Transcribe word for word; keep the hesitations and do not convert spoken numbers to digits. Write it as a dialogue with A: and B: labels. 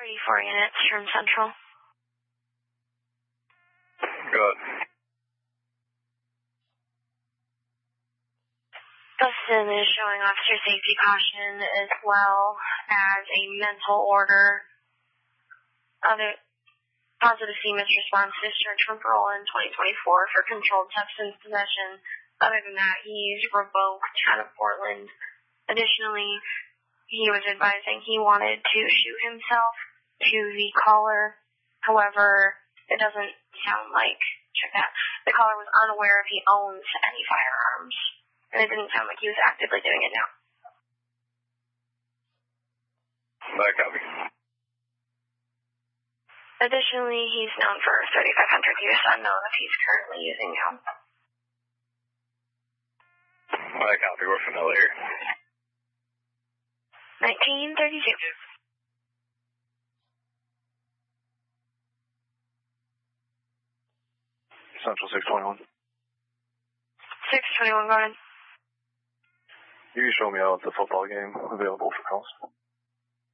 A: thirty-four units from Central.
B: Good.
A: Dustin is showing officer safety caution as well as a mental order. Other positive C M I S response discharge from parole in twenty twenty-four for controlled substance possession. Other than that, he's revoked out of Portland. Additionally, he was advising he wanted to shoot himself to the caller. However, it doesn't sound like, check that, the caller was unaware if he owns any firearms. And it didn't sound like he was actively doing it now.
B: That copy.
A: Additionally, he's known for thirty-five hundred use unknown if he's currently using now.
B: That copy, we're familiar.
A: nineteen thirty-two.
B: Central six twenty-one.
A: six twenty-one, go ahead.
B: You can show me out at the football game available for calls.